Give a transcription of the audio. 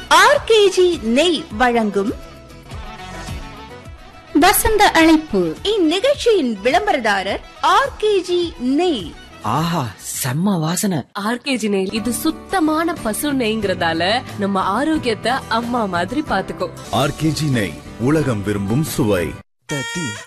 RKG நெய் வழங்கும் வசந்த அழைப்பு. இந்நிகழ்ச்சியின் விளம்பரதாரர் ஆர்கேஜி நெய். ஆஹா, செம்ம வாசனை. ஆர்கேஜி நெய் இது சுத்தமான பசு நெய்ங்கிறதால நம்ம ஆரோக்கியத்தை அம்மா மாதிரி பாத்துக்கோ. ஆர்கேஜி நெய், உலகம் விரும்பும் சுவை.